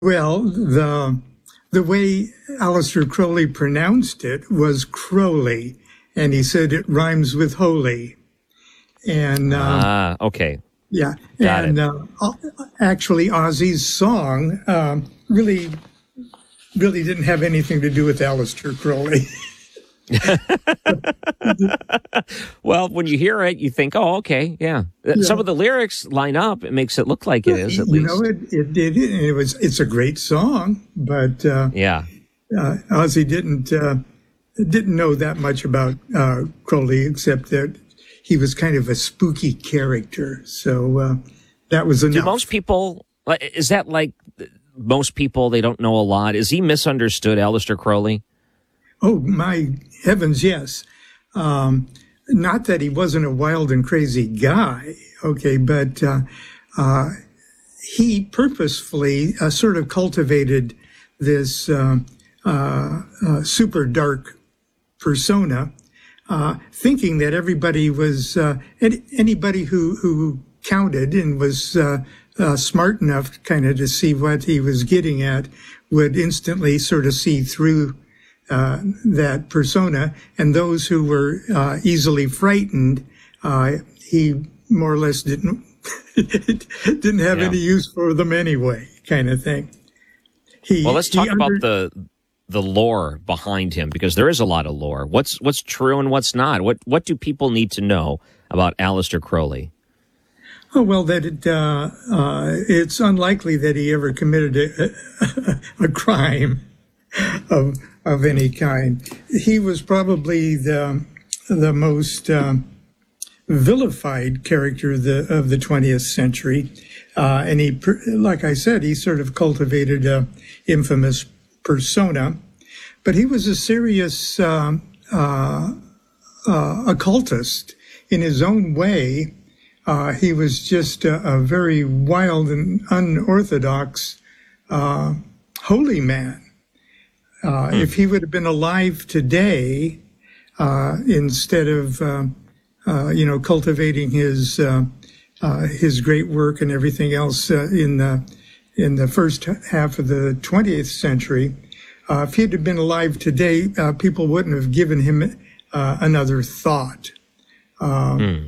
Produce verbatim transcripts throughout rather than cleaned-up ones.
Well, the the way Aleister Crowley pronounced it was Crowley, and he said it rhymes with holy. And uh, ah, okay, yeah, got and it. uh, actually, Ozzy's song um, really, really didn't have anything to do with Aleister Crowley. Well, when you hear it, you think, "Oh, okay, yeah." Yeah. Some of the lyrics line up; it makes it look like it is, at you least. know, it it did. It, it was it's a great song, but uh, Yeah. uh, Ozzy didn't uh, didn't know that much about uh, Crowley, except that he was kind of a spooky character. So uh, that was enough. Do most people, like, is that like most people, they don't know a lot? Is he misunderstood, Aleister Crowley? Oh, my heavens, yes. Um, not that he wasn't a wild and crazy guy, okay, but uh, uh, he purposefully uh, sort of cultivated this uh, uh, uh, super dark persona, uh, thinking that everybody was, uh, any, anybody who, who counted and was uh, uh, smart enough kind of to see what he was getting at would instantly sort of see through Uh, that persona, and those who were uh, easily frightened, uh, he more or less didn't didn't have Yeah. any use for them anyway, kind of thing. He, Well, let's he talk under- about the the lore behind him, because there is a lot of lore. What's what's true and what's not? What what do people need to know about Aleister Crowley? Oh, well, that it, uh, uh, it's unlikely that he ever committed a, a, a crime of of any kind. He was probably the the most um, vilified character of the of the twentieth century, uh, and he, like I said, he sort of cultivated a infamous persona. But he was a serious uh, uh, uh, occultist in his own way. Uh, he was just a, a very wild and unorthodox uh, holy man. Uh, if he would have been alive today, uh, instead of, uh, uh, you know, cultivating his, uh, uh, his great work and everything else, uh, in the, in the first half of the twentieth century, uh, if he'd have been alive today, uh, people wouldn't have given him, uh, another thought. Um, mm.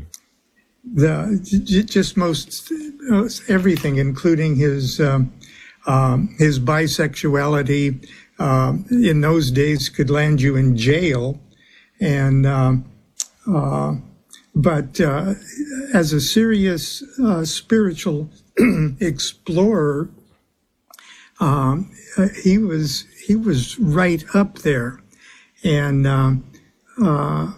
the, j- just most, uh, everything, including his, um, um, his bisexuality, Uh, in those days could land you in jail. And, uh, uh, but, uh, as a serious, uh, spiritual explorer, um, he was, he was right up there. And, uh, uh,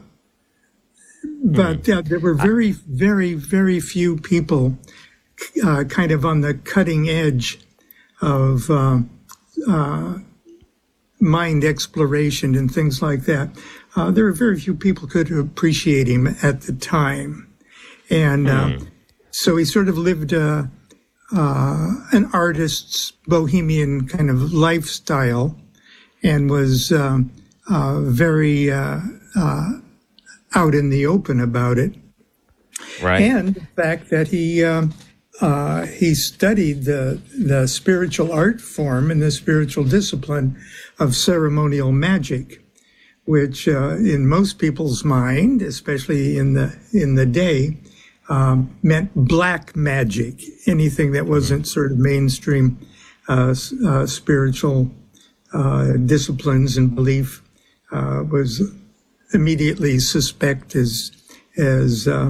but uh, there were very, very, very few people, uh, kind of on the cutting edge of, uh, uh, mind exploration and things like that. Uh, there were very few people could appreciate him at the time. And uh, mm. so he sort of lived uh, uh, an artist's bohemian kind of lifestyle and was um, uh, very uh, uh, out in the open about it. Right. And the fact that he um, uh, he studied the the spiritual art form and the spiritual discipline of ceremonial magic, which uh, in most people's mind, especially in the in the day, um, meant black magic. Anything that wasn't sort of mainstream uh, uh, spiritual uh, disciplines and belief uh, was immediately suspect as as uh,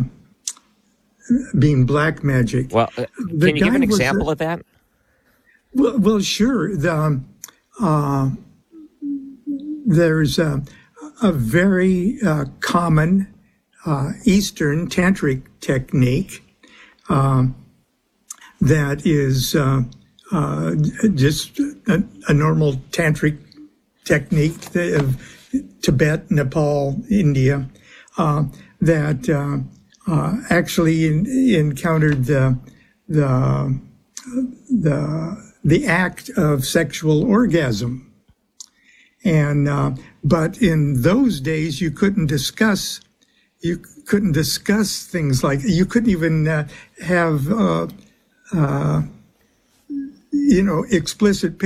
being black magic. Well, uh, can you give an example a, of that? Well, well sure. The, um, uh, there's a, a very uh, common uh, Eastern tantric technique um, that is uh, uh, just a, a normal tantric technique of Tibet, Nepal, India, uh, that uh, uh, actually in, encountered the the the the act of sexual orgasm. And, uh, but in those days, you couldn't discuss, you couldn't discuss things like, you couldn't even uh, have, uh, uh, you know, explicit